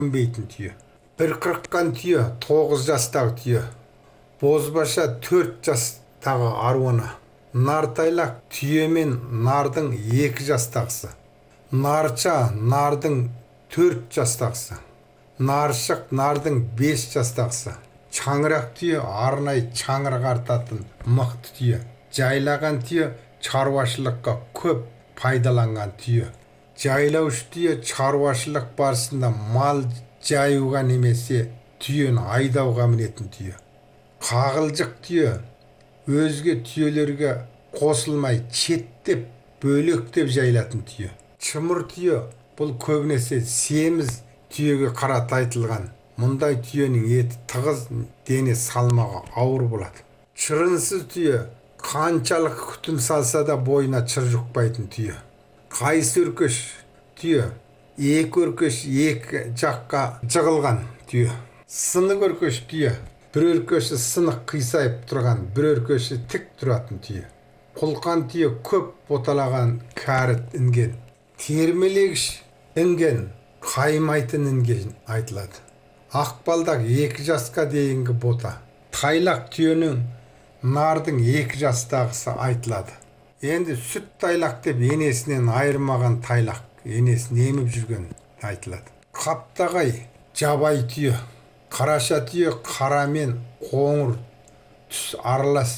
Бейтін түйе. Бір қырыққан түйе 9 жастағы түйе. Бозбаша 4 жастағы аруана. Нартайлақ түйе мен нардың 2 жастағысы. Нарча нардың 4 жастағысы. Наршық нардың 5 жастағысы. Шаңырақ түйе арнайы шаңырақ артатын мықты түйе. Жайлаған түйе шаруашылыққа көп пайдаланған түйе. Жайлаушы түйе шаруашылық барысында мал жаюға немесе түйені айдауға мінетін түйе. Қағылжық түйе өзге түйелерге қосылмай шеттеп бөлектеп жайылатын түйе. Чымыр түйе бұл көбінесе семіз түйеге қарата айтылған. Мұндай түйенің еті тығыз, дене салмағы ауыр болады. Шырынсыз түйе қаншалық күтім салса да бойына шыр жұқпайтын түйе. Қайсы өркеш түйе екі өркеш екі жаққа жығылған түйе. Сынық өркеш түйе бір өркеші сынық қисайып тұрған, бір өркеші тік тұратын түйе. Құлқан түйе көп боталаған кәрі інген. Термелегіш інген қаймайтын інген айтылады. Ақбалдақ 2 жасқа дейінгі бота. Тайлақ түйенің нардың 2 жастағысы айтылады. Енді сүт тайлақ деп енесінен айырмаған тайлақ, енесін еміп жүрген айтылады. Қаптағай жабай түйе. Қараша түйе қара мен қоңыр түс аралас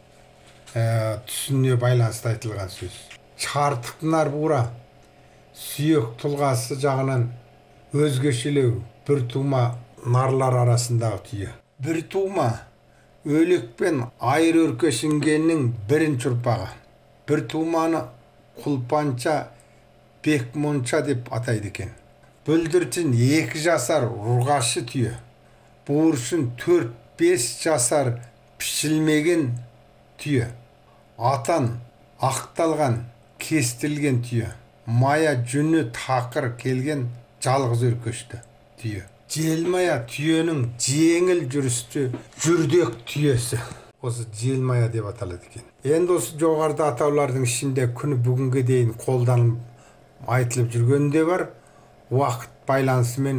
түсіне байланысты айтылған сөз. Чартық нар бура сүйек тұлғасы жағынан өзгешелеу бір тума нарлар арасындағы түйе. Бір тума өлек пен айыр өркешінгеннің бірінші ұрпағы. Бір туманы құлпанша бекмонша деп атайды екен. Бүлдіршін 2 жасар ұрғашы түйе. Буыршын 4-5 жасар пішілмеген түйе. Атан ақталған кестілген түйе. Мая жүні тақыр келген жалғыз өркешті түйе. Желмая түйенің жеңіл жүрісті жүрдек түйесі. Осы желмая деп аталады екен. Енді осы жоғарыда атаулардың ішінде күні бүгінге дейін қолданып айтылып жүргені де бар. Уақыт байланысымен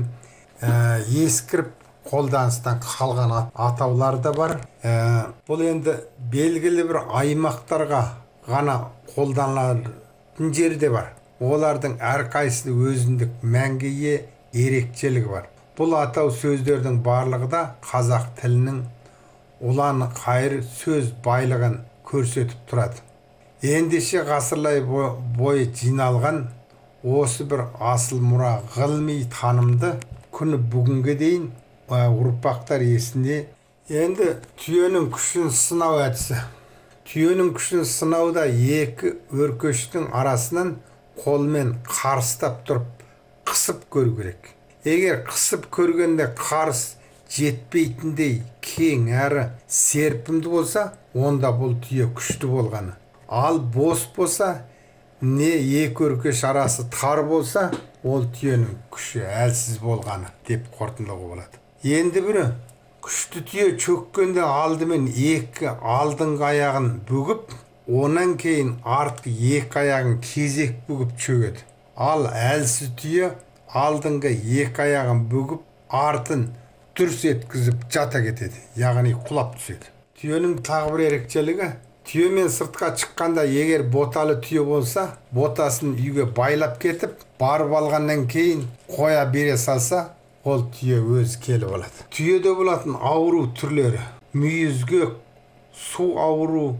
ескіріп қолданыстан қалған атаулар да бар. Бұл енді белгілі бір аймақтарға ғана қолданылатын жері де бар. Олардың әрқайсысы өзіндік мәнге ие ерекшелігі бар. Бұл атау сөздердің барлығы да қазақ тілінің ұлан қайыр сөз байлығын көрсетіп тұрады. Ендеше ғасырлар бойы жиналған осы бір асыл мұра ғылыми танымды күні бүгінге дейін ұрпақтар есінде. Енді түйенің күшін сынау әдісі. Түйенің күшін сынауда 2 өркештің арасынан қолмен қарыстап тұрып қысып көру керек. Егер қысып көргенде қарыс жетпейтіндей кең әрі серпімді болса, онда бұл түйе күшті болғаны. Ал бос болса, не 2 өркеш арасы тар болса, ол түйенің күші әлсіз болғаны деп қорытындылауға болады. Енді бірі күшті түйе чөккенде алдымен 2 алдыңғы аяғын бүгіп, онан кейін артқы 2 аяғын кезек бүгіп чөгеді. Ал әлсіз түйе алдыңғы 2 аяғын бүгіп, артын дүрс еткізіп жата кетеді, яғни құлап түседі. Түйенің тағы бір ерекшелігі, түйемен сыртқа шыққанда егер боталы түйе болса, ботасын үйге байлап кетіп, барып алғаннан кейін қоя бере салса, ол түйе өз келіп алады. Түйеде болатын ауру түрлері: мүйізгек, су ауру,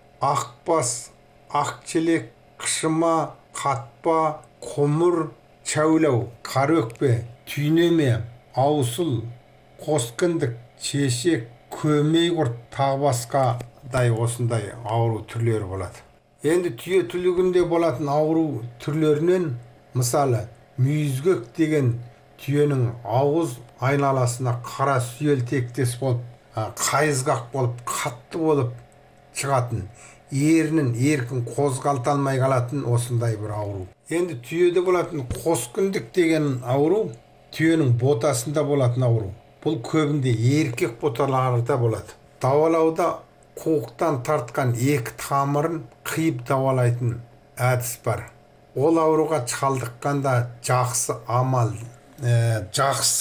ақбас, ақчелек, қышыма, қатпа, құмыр, чәулау, қарөкпе, түйнеме, аусыл, қоскіндік, шешек, көмей құрт, тағы басқадай осындай ауру түрлері болады. Енді түйе түлігінде болатын ауру түрлерінен, мысалы, мүйізгек деген түйенің ауыз айналасына қара сүйел тектес болып, қайызғақ болып, қатты болып шығатын, ерінің еркін қозғалта алмай қалатын осындай бір ауру. Енді түйеде болатын қоскіндік деген ауру түйенің ботасында болатын ауру. Бұл көбінде еркек боталарда болады. Давалауда қуықтан тартқан 2 тамырын қиып давалайтын әдіс бар. Ол ауруға шалдыққанда жақсы